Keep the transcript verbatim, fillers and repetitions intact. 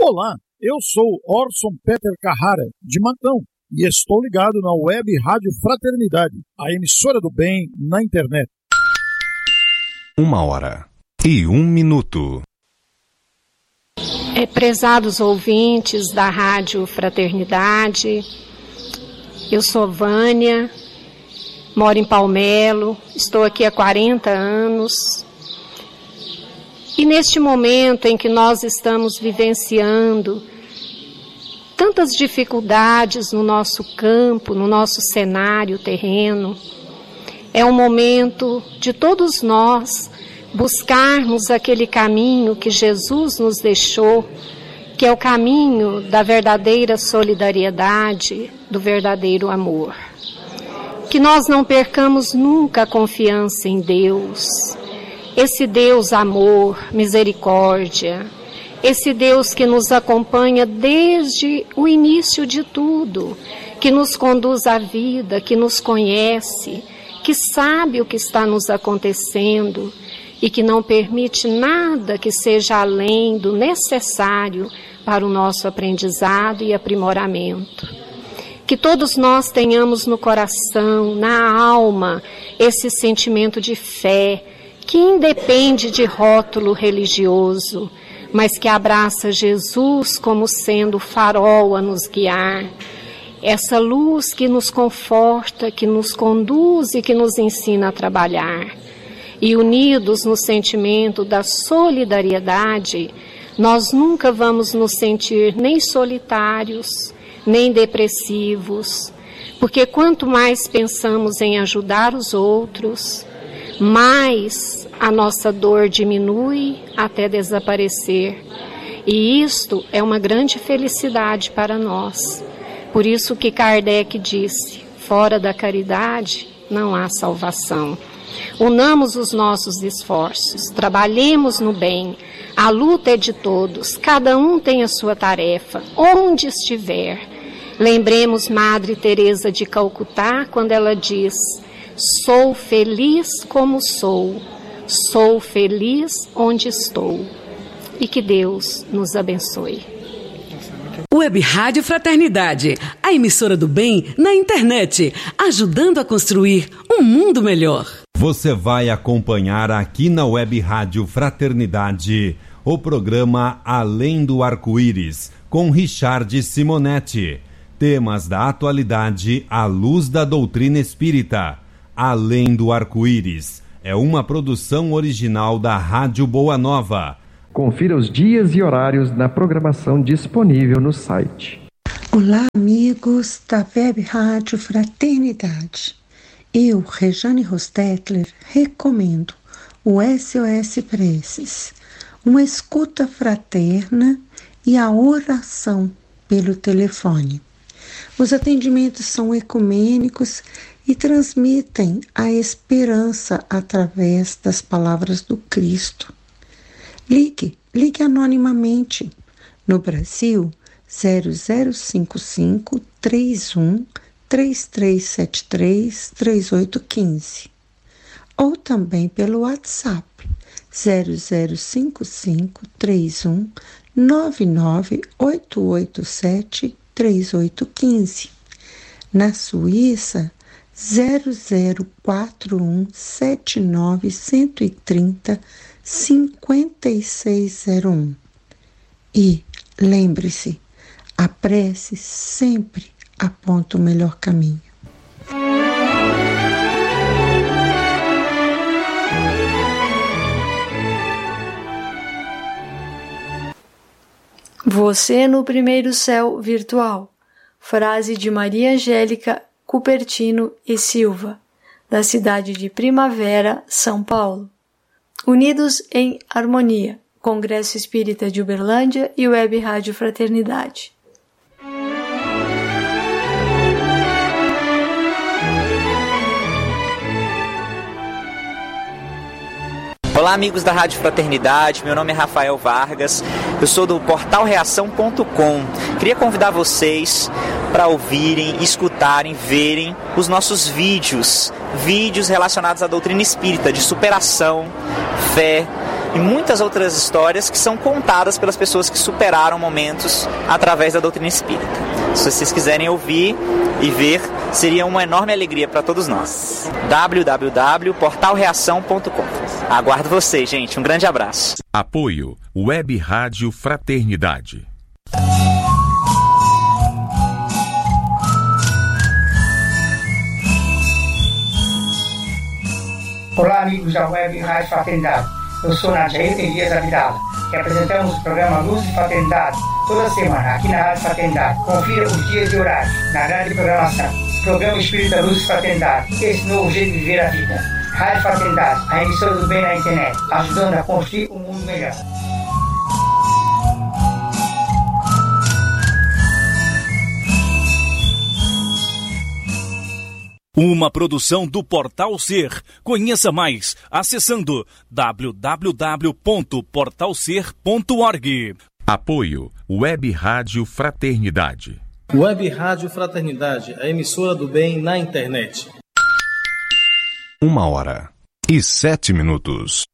Olá, eu sou Orson Peter Carrara, de Matão, e estou ligado na Web Rádio Fraternidade, a emissora do bem na internet. Uma hora e um minuto. É, prezados ouvintes da Rádio Fraternidade, eu sou Vânia, moro em Palmelo, estou aqui há quarenta anos. E neste momento em que nós estamos vivenciando tantas dificuldades no nosso campo, no nosso cenário terreno, é um momento de todos nós buscarmos aquele caminho que Jesus nos deixou, que é o caminho da verdadeira solidariedade, do verdadeiro amor. Que nós não percamos nunca a confiança em Deus, esse Deus amor, misericórdia, esse Deus que nos acompanha desde o início de tudo, que nos conduz à vida, que nos conhece, que sabe o que está nos acontecendo e que não permite nada que seja além do necessário para o nosso aprendizado e aprimoramento. Que todos nós tenhamos no coração, na alma, esse sentimento de fé, que independe de rótulo religioso, mas que abraça Jesus como sendo o farol a nos guiar, essa luz que nos conforta, que nos conduz e que nos ensina a trabalhar. E unidos no sentimento da solidariedade, nós nunca vamos nos sentir nem solitários, nem depressivos, porque quanto mais pensamos em ajudar os outros, mais a nossa dor diminui até desaparecer. E isto é uma grande felicidade para nós. Por isso que Kardec disse, fora da caridade não há salvação. Unamos os nossos esforços, trabalhemos no bem, a luta é de todos, cada um tem a sua tarefa, onde estiver. Lembremos Madre Teresa de Calcutá, quando ela diz, sou feliz como sou, sou feliz onde estou. E que Deus nos abençoe. Web Rádio Fraternidade, a emissora do bem na internet, ajudando a construir um mundo melhor. Você vai acompanhar aqui na Web Rádio Fraternidade o programa Além do Arco-Íris, com Richard Simonetti. Temas da atualidade à luz da doutrina espírita. Além do Arco-Íris é uma produção original da Rádio Boa Nova. Confira os dias e horários na programação disponível no site. Olá, amigos da Web Rádio Fraternidade. Eu, Rejane Rostetler, recomendo o S O S Preces, uma escuta fraterna e a oração pelo telefone. Os atendimentos são ecumênicos e transmitem a esperança através das palavras do Cristo. Ligue, ligue anonimamente. No Brasil, zero zero cinco cinco, três um, três três sete três, três oito um cinco. Ou também pelo WhatsApp, zero zero cinco cinco, três um, nove nove oito oito sete, três oito um cinco. Na Suíça, zero zero quatro um, sete nove um três zero, cinco seis zero um. E lembre-se, a prece sempre aponta o melhor caminho. Você no primeiro céu virtual. Frase de Maria Angélica Cupertino e Silva, da cidade de Primavera, São Paulo. Unidos em harmonia, Congresso Espírita de Uberlândia e Web Rádio Fraternidade. Olá, amigos da Rádio Fraternidade, meu nome é Rafael Vargas, eu sou do portal reação ponto com. Queria convidar vocês para ouvirem, escutarem, verem os nossos vídeos, vídeos relacionados à doutrina espírita, de superação, fé, e muitas outras histórias que são contadas pelas pessoas que superaram momentos através da doutrina espírita. Se vocês quiserem ouvir e ver, seria uma enorme alegria para todos nós. w w w ponto portal reação ponto com. Aguardo vocês, gente. Um grande abraço. Apoio Web Rádio Fraternidade. Olá, amigos da Web Rádio Fraternidade. Eu sou Nadjair Elias Abdala, que apresentamos o programa Luz e Fraternidade toda semana aqui na Rádio Fraternidade. Confira os dias e horários na grade programação. Programa Espírita Luz e Fraternidade. Esse novo jeito de viver a vida. Rádio Fraternidade, a emissora do bem na internet, ajudando a construir um mundo melhor. Uma produção do Portal Ser. Conheça mais acessando w w w ponto portal ser ponto org. Apoio Web Rádio Fraternidade. Web Rádio Fraternidade, a emissora do bem na internet. Uma hora e sete minutos.